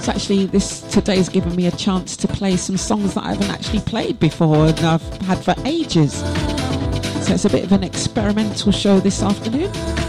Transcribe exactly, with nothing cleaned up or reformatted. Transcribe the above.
it's actually this today's given me a chance to play some songs that I haven't actually played before and I've had for ages. So it's a bit of an experimental show this afternoon.